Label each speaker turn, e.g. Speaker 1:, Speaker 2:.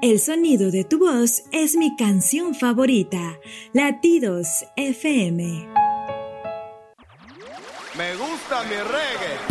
Speaker 1: El sonido de tu voz es mi canción favorita. Latidos FM.
Speaker 2: Me gusta mi reggae.